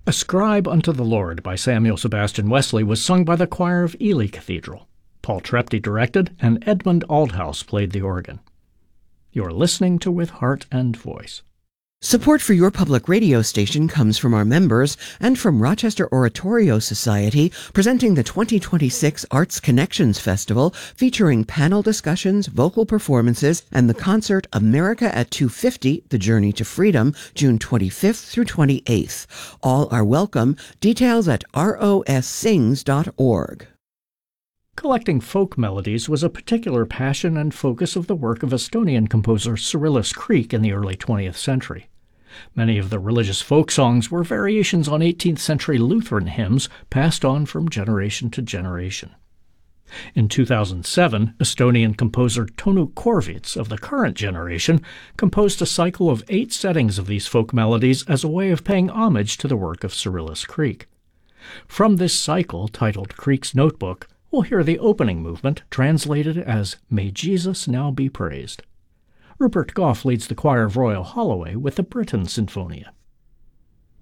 Ascribe unto the Lord by Samuel Sebastian Wesley was sung by the choir of Ely Cathedral. Paul Trepty directed, and Edmund Aldhouse played the organ. You're listening to With Heart and Voice. Support for your public radio station comes from our members and from Rochester Oratorio Society, presenting the 2026 Arts Connections Festival, featuring panel discussions, vocal performances, and the concert America at 250, The Journey to Freedom, June 25th through 28th. All are welcome. Details at rossings.org. Collecting folk melodies was a particular passion and focus of the work of Estonian composer Cyrillus Kreek in the early 20th century. Many of the religious folk songs were variations on 18th century Lutheran hymns passed on from generation to generation. In 2007, Estonian composer Tonu Korvits of the current generation composed a cycle of 8 settings of these folk melodies as a way of paying homage to the work of Cyrillus Kreek. From this cycle, titled Kreek's Notebook, we'll hear the opening movement, translated as May Jesus Now Be Praised. Rupert Gough leads the choir of Royal Holloway with the Britain Sinfonia.